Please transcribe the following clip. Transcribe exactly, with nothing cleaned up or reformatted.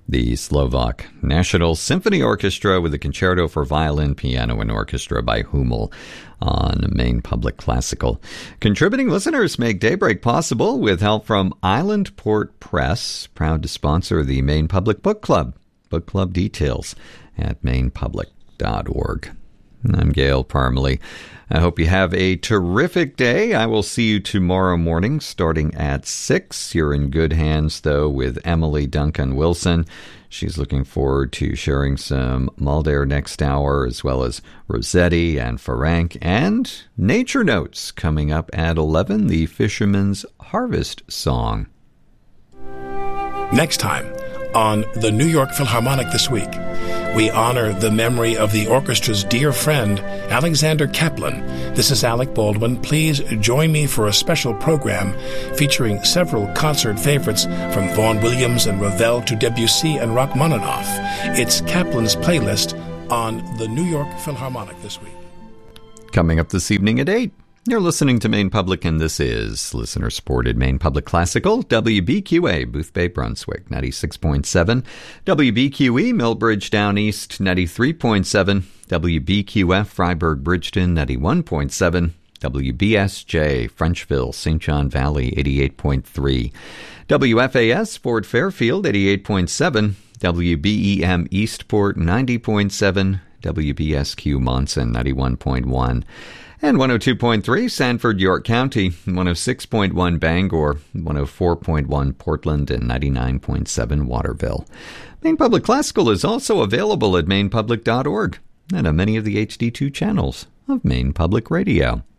The Slovak National Symphony Orchestra with a concerto for violin, piano, and orchestra by Hummel on Maine Public Classical. Contributing listeners make Daybreak possible with help from Island Port Press, proud to sponsor the Maine Public Book Club. Book club details at maine public dot org. I'm Gail Parmalee. I hope you have a terrific day. I will see you tomorrow morning starting at six. You're in good hands, though, with Emily Duncan Wilson. She's looking forward to sharing some Muldair next hour, as well as Rossetti and Ferenc, and Nature Notes coming up at eleven, the Fisherman's Harvest Song. Next time on the New York Philharmonic This Week, we honor the memory of the orchestra's dear friend, Alexander Kaplan. This is Alec Baldwin. Please join me for a special program featuring several concert favorites from Vaughan Williams and Ravel to Debussy and Rachmaninoff. It's Kaplan's playlist on the New York Philharmonic This Week. Coming up this evening at eight. You're listening to Maine Public, and this is listener-supported Maine Public Classical, W B Q A, Boothbay, Brunswick, ninety-six point seven, W B Q E, Millbridge Down East, ninety-three point seven, W B Q F, Freiburg, Bridgeton, ninety-one point seven, W B S J, Frenchville, Saint John Valley, eighty-eight point three, W F A S, Fort Fairfield, eighty-eight point seven, W B E M, Eastport, ninety point seven, W B S Q, Monson, ninety-one point one, and one oh two point three, Sanford, York County, one oh six point one, Bangor, one oh four point one, Portland, and ninety-nine point seven, Waterville. Maine Public Classical is also available at maine public dot org and on many of the H D two channels of Maine Public Radio.